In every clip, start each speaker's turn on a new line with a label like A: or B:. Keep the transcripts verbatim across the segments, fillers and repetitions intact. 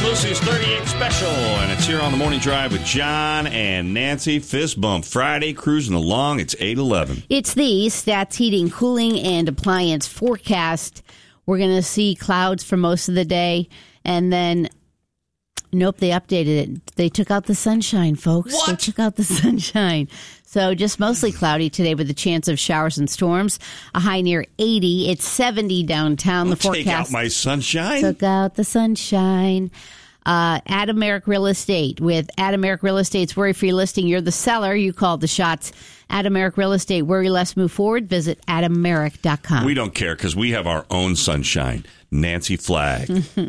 A: Lucy's thirty-eight special, and it's here on the Morning Drive with John and Nancy. Fist bump Friday, cruising along. It's eight eleven.
B: It's the Stats Heating, Cooling, and Appliance forecast. We're going to see clouds for most of the day, and then, nope, they updated it. They took out the sunshine, folks.
A: What?
B: They took out the sunshine. So just mostly cloudy today with a chance of showers and storms. A high near eighty. It's seventy downtown.
A: Don't
B: the forecast
A: take out my sunshine.
B: Took out the sunshine. Uh, Adameric Real Estate. With Adameric Real Estate's worry-free listing, you're the seller. You call the shots. Adameric Real Estate. Worry less, move forward. Visit adameric dot com.
A: We don't care because we have our own sunshine. Nancy Flagg,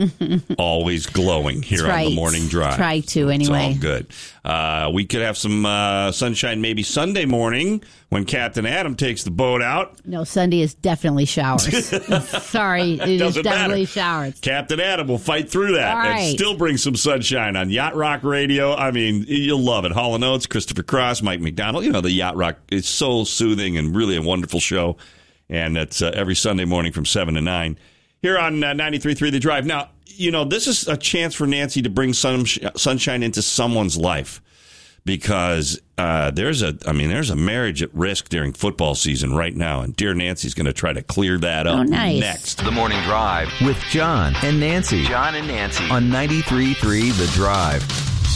A: always glowing here
B: That's right.
A: on the Morning Drive.
B: Try to, anyway.
A: It's all good. Uh, we could have some uh, sunshine maybe Sunday morning when Captain Adam takes the boat out.
B: No, Sunday is definitely showers. Sorry, it is
A: Doesn't
B: definitely
A: matter.
B: showers.
A: Captain Adam will fight through that
B: All
A: and
B: right.
A: still bring some sunshine on Yacht Rock Radio. I mean, you'll love it. Hall and Oates, Christopher Cross, Mike McDonald. You know, the Yacht Rock is so soothing and really a wonderful show. And it's uh, every Sunday morning from seven to nine. Here on uh, ninety-three point three The Drive. Now, you know, this is a chance for Nancy to bring sun, sunshine into someone's life because uh, there's a, I mean, there's a marriage at risk during football season right now, and dear Nancy's going to try to clear that up
B: Oh, nice.
A: next.
C: The Morning Drive
D: With John and Nancy
C: John and Nancy.
D: on ninety-three point three The Drive.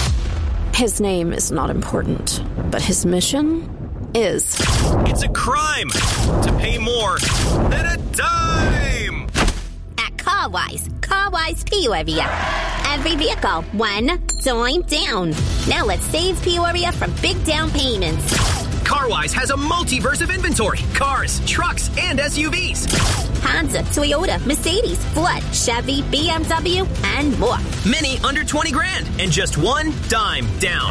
E: His name is not important, but his mission is.
F: It's a crime to pay more than a dime.
G: At CarWise, CarWise Peoria. Every vehicle, one dime down. Now let's save Peoria from big down payments.
F: CarWise has a multiverse of inventory. Cars, trucks, and S U Vs.
G: Honda, Toyota, Mercedes, Ford, Chevy, B M W, and more.
F: Many under twenty grand and just one dime down.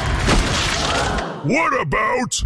H: What about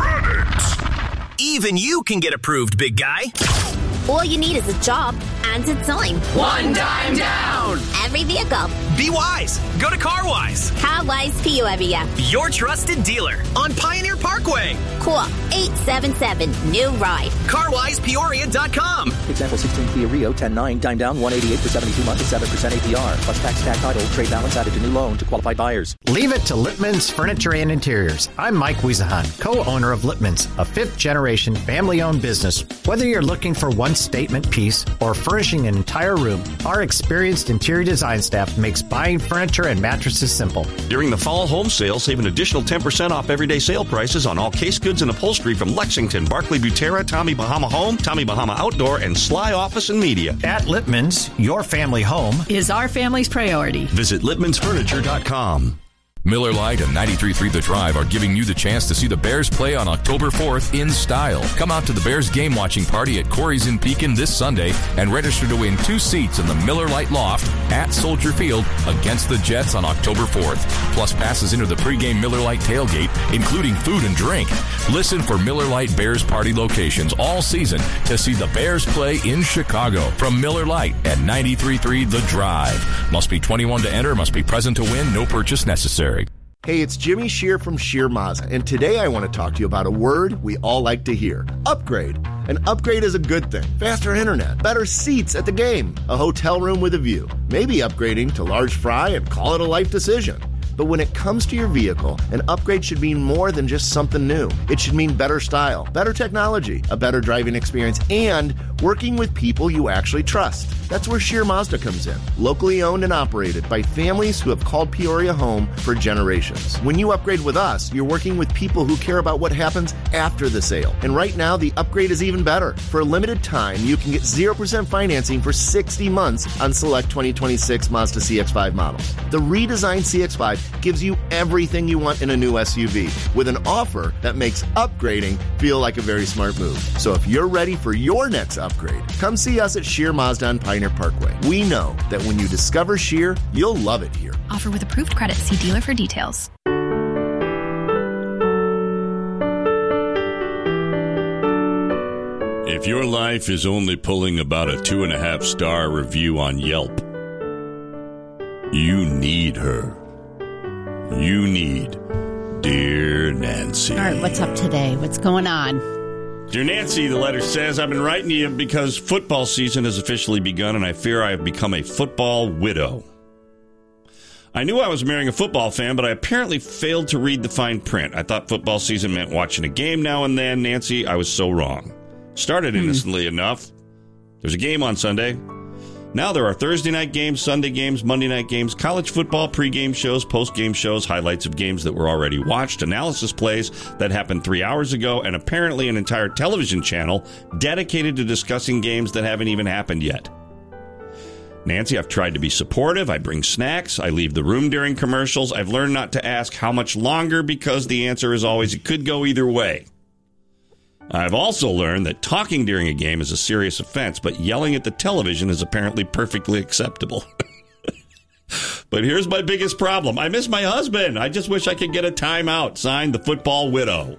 H: credit?
F: Even you can get approved, big guy.
G: All you need is a job and a dime.
F: One dime down.
G: Every vehicle.
F: Be wise. Go to CarWise,
G: CarWise Peoria.
F: your trusted dealer on Pioneer Parkway.
G: Call eight seven seven, new ride.
F: car wise peoria dot com.
I: Example sixteen Kia Rio, ten nine, dime down, one eighty-eight for seventy-two months at seven percent A P R. Plus tax, tag title, trade balance added to new loan to qualified buyers.
J: Leave it to Lippman's Furniture and Interiors. I'm Mike Wiesahan, co-owner of Lippman's, a fifth-generation family-owned business. Whether you're looking for one statement piece or furnishing an entire room, our experienced interior design staff makes buying furniture and mattresses simple.
A: During the fall home sale, save an additional ten percent off everyday sale prices on all case goods and upholstery from Lexington, Barclay Butera, Tommy Bahama Home, Tommy Bahama Outdoor, and Sly Office and Media.
J: At Lippman's, your family home
K: is our family's priority.
A: Visit Lippmans Furniture dot com.
L: Miller Lite and ninety-three point three The Drive are giving you the chance to see the Bears play on October fourth in style. Come out to the Bears game watching party at Corey's in Pekin this Sunday and register to win two seats in the Miller Lite Loft at Soldier Field against the Jets on October fourth. Plus passes into the pregame Miller Lite tailgate, including food and drink. Listen for Miller Lite Bears party locations all season to see the Bears play in Chicago from Miller Lite at ninety-three point three The Drive. Must be twenty-one to enter, must be present to win, no purchase necessary.
M: Hey, it's Jimmy Shear from Shear Mazda, and today I want to talk to you about a word we all like to hear, upgrade. An upgrade is a good thing. Faster internet, better seats at the game, a hotel room with a view, maybe upgrading to large fry and call it a life decision. But when it comes to your vehicle, an upgrade should mean more than just something new. It should mean better style, better technology, a better driving experience, and working with people you actually trust. That's where Shear Mazda comes in. Locally owned and operated by families who have called Peoria home for generations. When you upgrade with us, you're working with people who care about what happens after the sale. And right now, the upgrade is even better. For a limited time, you can get zero percent financing for sixty months on select twenty twenty-six Mazda C X five models. The redesigned C X five gives you everything you want in a new S U V with an offer that makes upgrading feel like a very smart move. So if you're ready for your next upgrade, come see us at Shear Mazda on Pioneer Parkway. We know that when you discover Shear, you'll love it here.
N: Offer with approved credit. See dealer for details.
A: If your life is only pulling about a two and a half star review on Yelp, you need her. You need Dear Nancy.
B: All right, what's up today? What's going on?
A: Dear Nancy, the letter says, I've been writing to you because football season has officially begun and I fear I have become a football widow. I knew I was marrying a football fan, but I apparently failed to read the fine print. I thought football season meant watching a game now and then. Nancy, I was so wrong. Started innocently hmm. enough. There's a game on Sunday. Now there are Thursday night games, Sunday games, Monday night games, college football pregame shows, postgame shows, highlights of games that were already watched, analysis plays that happened three hours ago, and apparently an entire television channel dedicated to discussing games that haven't even happened yet. Nancy, I've tried to be supportive. I bring snacks. I leave the room during commercials. I've learned not to ask how much longer because the answer is always it could go either way. I've also learned that talking during a game is a serious offense, but yelling at the television is apparently perfectly acceptable. But here's my biggest problem. I miss my husband. I just wish I could get a timeout. Signed, the football widow.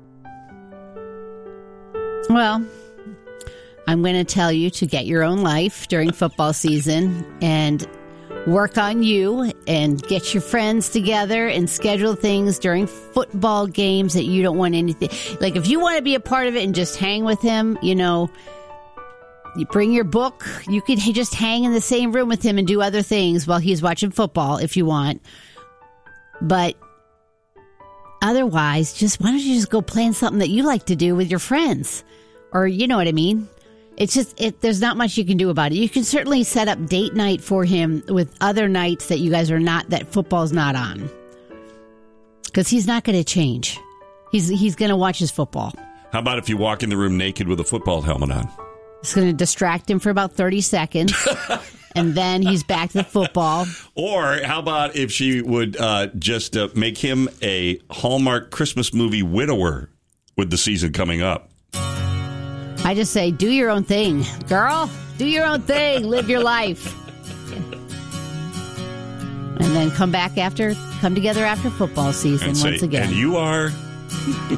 B: Well, I'm going to tell you to get your own life during football season and work on you and get your friends together and schedule things during football games that you don't want anything. Like if you want to be a part of it and just hang with him, you know, you bring your book. You could just hang in the same room with him and do other things while he's watching football if you want. But otherwise, just why don't you just go plan something that you like to do with your friends? Or you know what I mean? It's just, it, there's not much you can do about it. You can certainly set up date night for him with other nights that you guys are not, that football's not on. Because he's not going to change. He's he's going to watch his football.
A: How about if you walk in the room naked with a football helmet on?
B: It's going to distract him for about thirty seconds. And then he's back to the football.
A: Or how about if she would uh, just uh, make him a Hallmark Christmas movie widower with the season coming up?
B: I just say, do your own thing. Girl, do your own thing. Live your life. And then come back after, come together after football season
A: and say,
B: once again.
A: And you are...